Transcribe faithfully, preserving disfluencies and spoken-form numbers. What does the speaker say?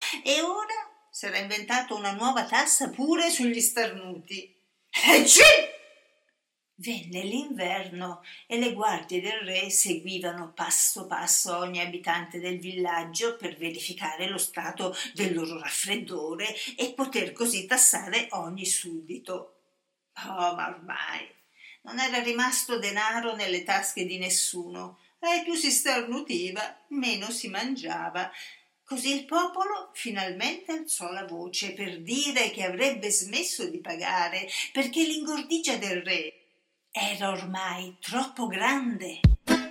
E ora s'era inventato una nuova tassa pure sugli starnuti. E sì! Venne l'inverno e le guardie del re seguivano passo passo ogni abitante del villaggio per verificare lo stato del loro raffreddore e poter così tassare ogni suddito. Oh, ma ormai non era rimasto denaro nelle tasche di nessuno e più si starnutiva, meno si mangiava. Così il popolo finalmente alzò la voce per dire che avrebbe smesso di pagare perché l'ingordigia del re era ormai troppo grande.